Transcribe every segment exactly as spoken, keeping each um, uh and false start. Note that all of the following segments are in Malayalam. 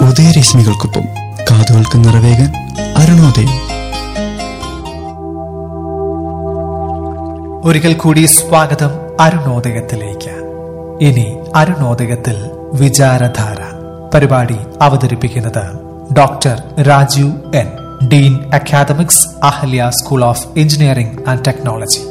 ഉദയരശ്മികൾക്കൊപ്പം കാതുകൾക്ക് നിറവേകാൻ അരുണോദയം. ഒരിക്കൽ കൂടി സ്വാഗതം അരുണോദയത്തിലേക്ക്. ഇനി അരുണോദയത്തിൽ വിചാരധാര പരിപാടി അവതരിപ്പിക്കുന്നത് doctor Rajeev N, Dean academics, Ahalya school of engineering and technology.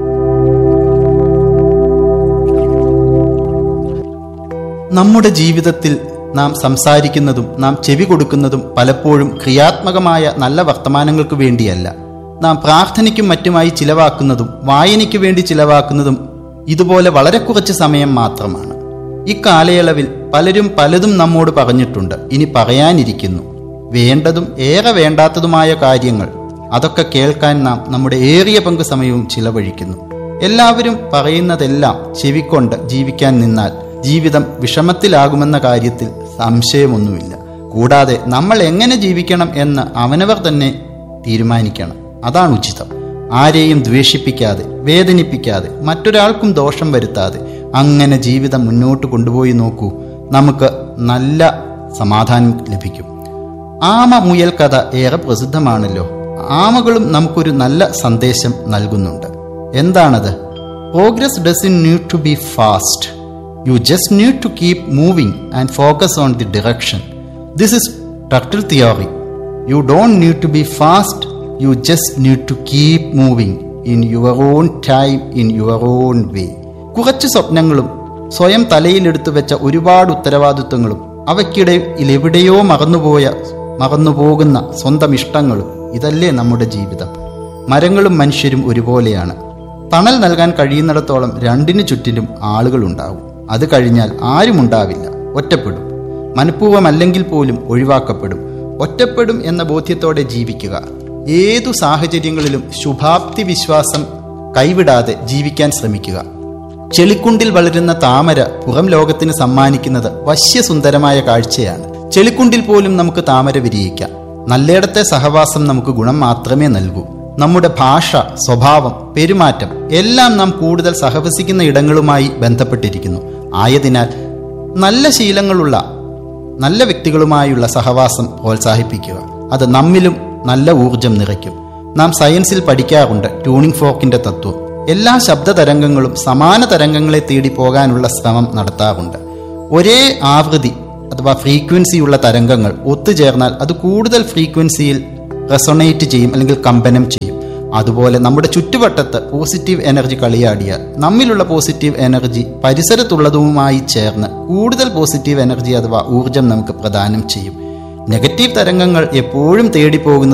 നമ്മുടെ ജീവിതത്തിൽ നാം സംസാരിക്കുന്നതും നാം ചെവി കൊടുക്കുന്നതും പലപ്പോഴും ക്രിയാത്മകമായ നല്ല വർത്തമാനങ്ങൾക്ക് വേണ്ടിയല്ല. നാം പ്രാർത്ഥനയ്ക്കും മറ്റുമായി ചിലവാക്കുന്നതും വായനയ്ക്ക് വേണ്ടി ചിലവാക്കുന്നതും ഇതുപോലെ വളരെ കുറച്ച് സമയം മാത്രമാണ്. ഇക്കാലയളവിൽ പലരും പലതും നമ്മോട് പറഞ്ഞിട്ടുണ്ട്, ഇനി പറയാനിരിക്കുന്നു. വേണ്ടതും ഏറെ വേണ്ടാത്തതുമായ കാര്യങ്ങൾ, അതൊക്കെ കേൾക്കാൻ നാം നമ്മുടെ ഏറിയ പങ്ക് സമയവും ചിലവഴിക്കുന്നു. എല്ലാവരും പറയുന്നതെല്ലാം ചെവിക്കൊണ്ട് ജീവിക്കാൻ നിന്നാൽ ജീവിതം വിഷമത്തിലാകുമെന്ന കാര്യത്തിൽ സംശയമൊന്നുമില്ല. കൂടാതെ നമ്മൾ എങ്ങനെ ജീവിക്കണം എന്ന് അവനവർ തന്നെ തീരുമാനിക്കണം. അതാണ് ഉചിതം. ആരെയും ദ്വേഷിപ്പിക്കാതെ, വേദനിപ്പിക്കാതെ, മറ്റൊരാൾക്കും ദോഷം വരുത്താതെ അങ്ങനെ ജീവിതം മുന്നോട്ട് കൊണ്ടുപോയി നോക്കൂ, നമുക്ക് നല്ല സമാധാനം ലഭിക്കും. ആമ മുയൽ കഥ ഏറെ പ്രസിദ്ധമാണല്ലോ. ആമകളും നമുക്കൊരു നല്ല സന്ദേശം നൽകുന്നുണ്ട്. എന്താണത്? Progress doesn't need to B fast. You just need to keep moving and focus on the direction. This is turtle theory. You don't need to be fast. You just need to keep moving in your own time, in your own way. കുറച്ച് സ്വപ്നങ്ങളും സ്വയം തലയിലെടുത്തു വെച്ച ഒരുപാട് ഉത്തരവാദിത്വങ്ങളും അവയ്ക്കിടയിൽ എവിടെയോ മറന്നുപോയ മറന്നുപോകുന്ന സ്വന്തം ഇഷ്ടങ്ങളും, ഇതല്ലേ നമ്മുടെ ജീവിതം. മരങ്ങളും മനുഷ്യരും ഒരുപോലെയാണ്. തണൽ നൽകാൻ കഴിയുന്നിടത്തോളം രണ്ടിനു ചുറ്റിലും ആളുകളുണ്ടാവും. അത് കഴിഞ്ഞാൽ ആരുമുണ്ടാവില്ല, ഒറ്റപ്പെടും. മനഃപൂർവ്വമല്ലെങ്കിൽ പോലും ഒഴിവാക്കപ്പെടും. ഒറ്റപ്പെടും എന്ന ബോധ്യത്തോടെ ജീവിക്കുക. ഏതു സാഹചര്യങ്ങളിലും ശുഭാപ്തി വിശ്വാസം കൈവിടാതെ ജീവിക്കാൻ ശ്രമിക്കുക. ചെളിക്കുണ്ടിൽ വളരുന്ന താമര പുറം ലോകത്തിന് സമ്മാനിക്കുന്നത് വശ്യസുന്ദരമായ കാഴ്ചയാണ്. ചെളിക്കുണ്ടിൽ പോലും നമുക്ക് താമര വിരിയിക്കാം. നല്ലയിടത്തെ സഹവാസം നമുക്ക് ഗുണം മാത്രമേ നൽകൂ. നമ്മുടെ ഭാഷ, സ്വഭാവം, പെരുമാറ്റം എല്ലാം നാം കൂടുതൽ സഹവസിക്കുന്ന ഇടങ്ങളുമായി ബന്ധപ്പെട്ടിരിക്കുന്നു. ആയതിനാൽ നല്ല ശീലങ്ങളുള്ള നല്ല വ്യക്തികളുമായുള്ള സഹവാസം പ്രോത്സാഹിപ്പിക്കുക. അത് നമ്മിലും നല്ല ഊർജം നിറയ്ക്കും. നാം സയൻസിൽ പഠിക്കാറുണ്ട് ട്യൂണിംഗ് ഫോക്കിന്റെ തത്വം. എല്ലാ ശബ്ദ തരംഗങ്ങളും സമാന തരംഗങ്ങളെ തേടി പോകാനുള്ള ശ്രമം നടത്താറുണ്ട്. ഒരേ ആവൃത്തി അഥവാ ഫ്രീക്വൻസിയുള്ള തരംഗങ്ങൾ ഒത്തുചേർന്നാൽ അത് കൂടുതൽ ഫ്രീക്വൻസിയിൽ റെസൊണേറ്റ് ചെയ്യും, അല്ലെങ്കിൽ കമ്പനം ചെയ്യും. അതുപോലെ നമ്മുടെ ചുറ്റുവട്ടത്ത് പോസിറ്റീവ് എനർജി കളിയാടിയാൽ നമ്മിലുള്ള പോസിറ്റീവ് എനർജി പരിസരത്തുള്ളതുമായി ചേർന്ന് കൂടുതൽ പോസിറ്റീവ് എനർജി അഥവാ ഊർജം നമുക്ക് പ്രദാനം ചെയ്യും. നെഗറ്റീവ് തരംഗങ്ങൾ എപ്പോഴും തേടിപ്പോകുന്നത്